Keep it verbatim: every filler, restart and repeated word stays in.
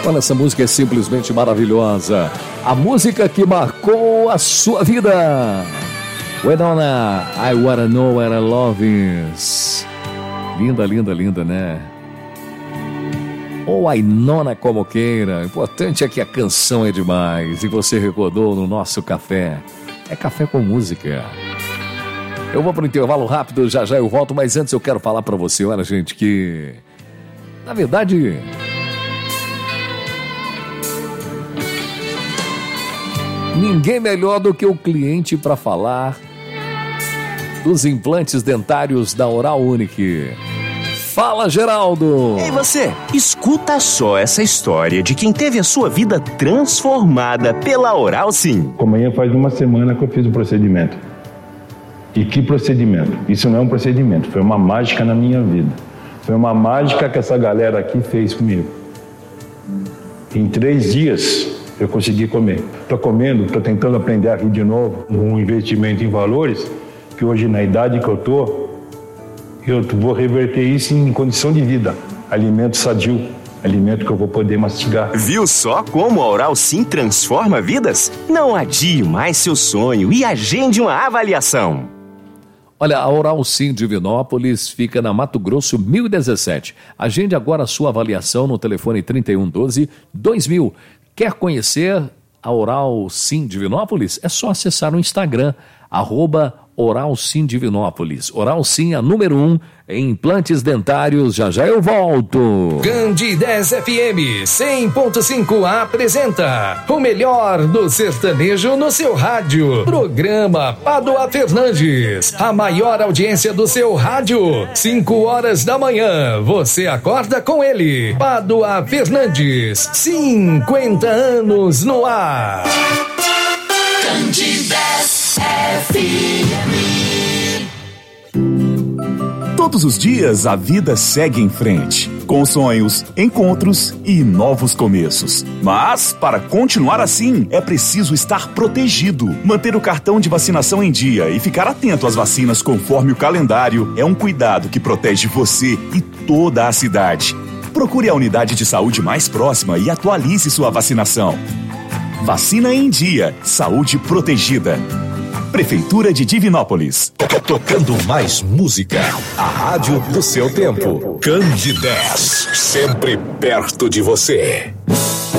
Olha, essa música é simplesmente maravilhosa. A música que marcou a sua vida. Winona, I Wanna Know Where I Love Is. Linda, linda, linda, né? Ou Winona como queira. O importante é que a canção é demais. E você recordou no nosso café. É café com música. Eu vou para o intervalo rápido, já já eu volto. Mas antes eu quero falar para você, olha, gente, que... Na verdade... Ninguém melhor do que o cliente para falar dos implantes dentários da Oral Unique. Fala, Geraldo! Ei, você, escuta só essa história de quem teve a sua vida transformada pela Oral Sim. Amanhã faz uma semana que eu fiz o procedimento. E que procedimento? Isso não é um procedimento, foi uma mágica na minha vida. Foi uma mágica que essa galera aqui fez comigo. Em três dias... eu consegui comer. Estou comendo, estou tentando aprender a rir de novo. Um investimento em valores, que hoje, na idade que eu estou, eu vou reverter isso em condição de vida. Alimento sadio, alimento que eu vou poder mastigar. Viu só como a Oral Sim transforma vidas? Não adie mais seu sonho e agende uma avaliação. Olha, a Oral Sim Divinópolis fica na Mato Grosso mil e dezessete. Agende agora a sua avaliação no telefone trinta e um doze, dois mil. Quer conhecer a Oral Sim Divinópolis? É só acessar o Instagram, arroba Oral Sim Divinópolis. Oral Sim, a número um em implantes dentários. Já já eu volto. Candidez F M cem ponto cinco apresenta o melhor do sertanejo no seu rádio. Programa Padua Fernandes, a maior audiência do seu rádio. cinco horas da manhã, você acorda com ele. Padua Fernandes, cinquenta anos no ar. Candidez F M. Todos os dias a vida segue em frente, com sonhos, encontros e novos começos. Mas, para continuar assim, é preciso estar protegido. Manter o cartão de vacinação em dia e ficar atento às vacinas conforme o calendário é um cuidado que protege você e toda a cidade. Procure a unidade de saúde mais próxima e atualize sua vacinação. Vacina em dia, saúde protegida. Prefeitura de Divinópolis. Tocando mais música. A rádio do seu tempo. Candidez, sempre perto de você.